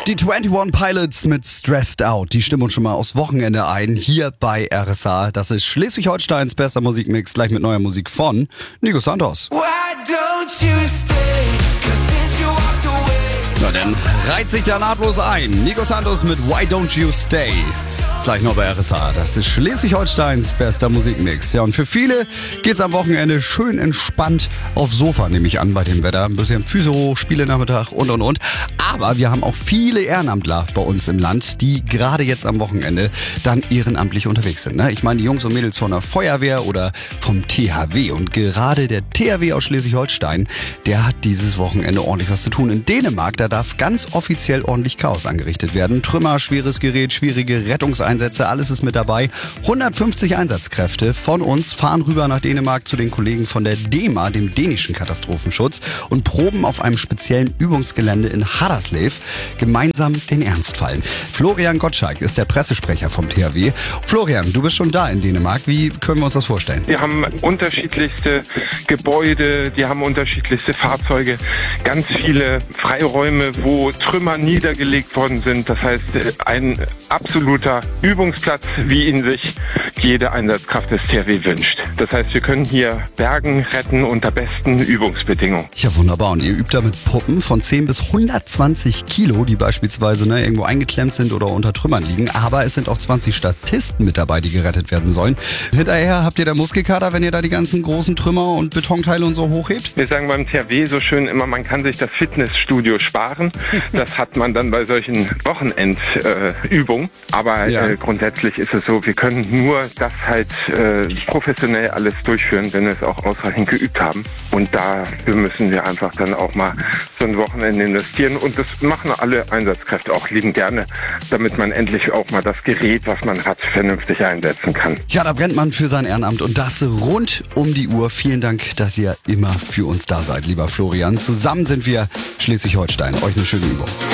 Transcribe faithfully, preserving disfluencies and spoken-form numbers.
Die einundzwanzig Pilots mit Stressed Out, die stimmen uns schon mal aufs Wochenende ein, hier bei R S A. Das ist Schleswig-Holsteins bester Musikmix, gleich mit neuer Musik von Nico Santos. Why don't you stay? 'Cause since you walked away. Na dann reiht sich da nahtlos ein. Nico Santos mit Why Don't You Stay. Ist gleich noch bei R S A. Das ist Schleswig-Holsteins bester Musikmix. Ja, und für viele geht's am Wochenende schön entspannt aufs Sofa, nehme ich an, bei dem Wetter. Ein bisschen Physio, Spielenachmittag und und und. Aber wir haben auch viele Ehrenamtler bei uns im Land, die gerade jetzt am Wochenende dann ehrenamtlich unterwegs sind. Ne? Ich meine die Jungs und Mädels von der Feuerwehr oder vom T H W. Und gerade der T H W aus Schleswig-Holstein, der hat dieses Wochenende ordentlich was zu tun. In Dänemark, da darf ganz offiziell ordentlich Chaos angerichtet werden. Trümmer, schweres Gerät, schwierige Rettungseinsätze, alles ist mit dabei. hundertfünfzig Einsatzkräfte von uns fahren rüber nach Dänemark zu den Kollegen von der D E M A, dem dänischen Katastrophenschutz, und proben auf einem speziellen Übungsgelände in Haderslev gemeinsam den Ernstfall. Florian Gottschalk ist der Pressesprecher vom T H W. Florian, du bist schon da in Dänemark. Wie können wir uns das vorstellen? Wir haben unterschiedlichste Gebäude, die haben unterschiedlichste Fahrzeuge, ganz viele Freiräume, wo Trümmer niedergelegt worden sind. Das heißt, ein absoluter Übungsplatz, wie ihn sich jede Einsatzkraft des T H W wünscht. Das heißt, wir können hier Bergen retten unter besten Übungsbedingungen. Ja, wunderbar. Und ihr übt da mit Puppen von zehn bis hundertzwanzig Kilo, die beispielsweise ne, irgendwo eingeklemmt sind oder unter Trümmern liegen. Aber es sind auch zwanzig Statisten mit dabei, die gerettet werden sollen. Hinterher habt ihr da Muskelkater, wenn ihr da die ganzen großen Trümmer und Betonteile und so hochhebt? Wir sagen beim T H W so schön immer, man kann sich das Fitnessstudio sparen. Das hat man dann bei solchen Wochenendübungen. Äh, Aber ja. äh, grundsätzlich ist es so, wir können nur das halt äh, professionell alles durchführen, wenn wir es auch ausreichend geübt haben. Und da müssen wir einfach dann auch mal so ein Wochenende investieren. Und das machen alle Einsatzkräfte auch lieben gerne, damit man endlich auch mal das Gerät, was man hat, vernünftig einsetzen kann. Ja, da brennt man für sein Ehrenamt und das rund um die Uhr. Vielen Dank, dass ihr immer für uns da seid, lieber Florian. Zusammen sind wir Schleswig-Holstein. Euch eine schöne Übung.